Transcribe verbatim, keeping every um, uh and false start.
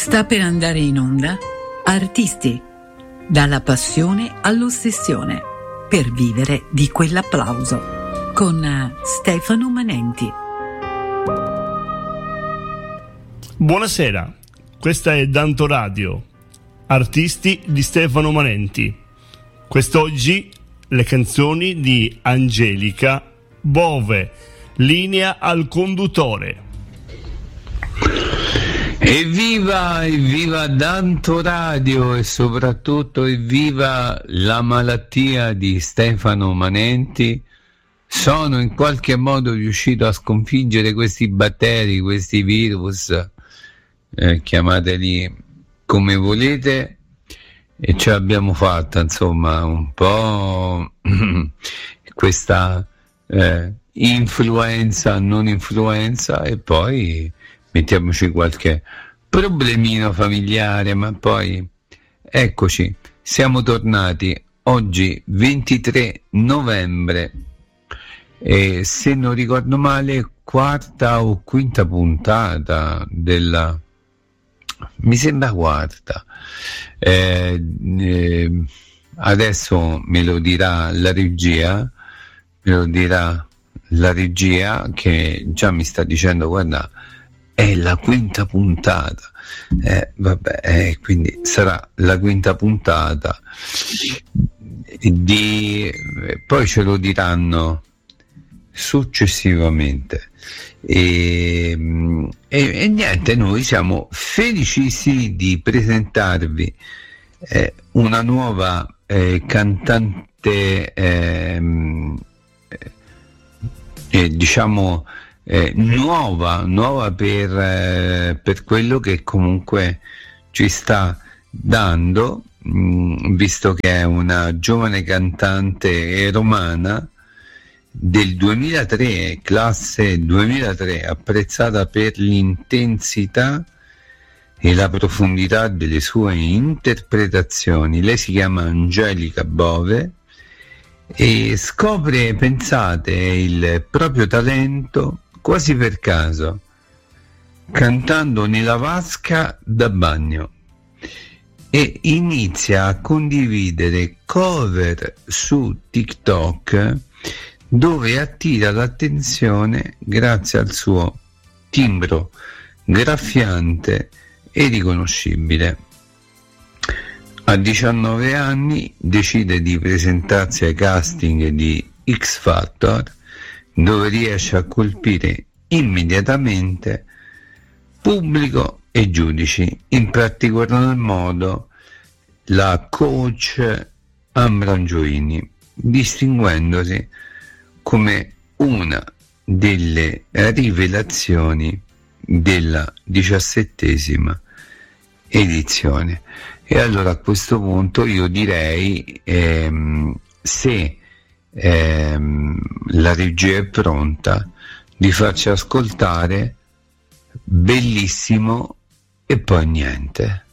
Sta per andare in onda Artisti, dalla passione all'ossessione, per vivere di quell'applauso, con Stefano Manenti. Buonasera, questa è Danto Radio, Artisti di Stefano Manenti. Quest'oggi le canzoni di Angelica Bove, linea al conduttore. Evviva, evviva Danto Radio e soprattutto evviva la malattia di Stefano Manenti. Sono in qualche modo riuscito a sconfiggere questi batteri, questi virus, eh, chiamateli come volete, e ce l'abbiamo fatta, insomma, un po' questa eh, influenza, non influenza, e poi mettiamoci qualche problemino familiare, ma poi eccoci, siamo tornati oggi ventitré novembre e, se non ricordo male, quarta o quinta puntata della, mi sembra quarta, eh, eh, adesso me lo dirà la regia, me lo dirà la regia che già mi sta dicendo guarda, è la quinta puntata, eh, vabbè, eh, quindi sarà la quinta puntata di, poi ce lo diranno successivamente, e, e, e niente, noi siamo felicissimi di presentarvi eh, una nuova eh, cantante, eh, eh, diciamo Eh, nuova, nuova per, eh, per quello che comunque ci sta dando, mh, visto che è una giovane cantante romana del duemilatré, classe duemilatré, apprezzata per l'intensità e la profondità delle sue interpretazioni. Lei si chiama Angelica Bove e scopre, pensate, il proprio talento quasi per caso, cantando nella vasca da bagno, e inizia a condividere cover su TikTok dove attira l'attenzione grazie al suo timbro graffiante e riconoscibile. A diciannove anni decide di presentarsi ai casting di X Factor, dove riesce a colpire immediatamente pubblico e giudici, in particolar modo la coach Ambrangioini, distinguendosi come una delle rivelazioni della diciassettesima edizione. E allora a questo punto io direi, ehm, se ehm, la regia è pronta, di farci ascoltare Bellissimo e poi niente.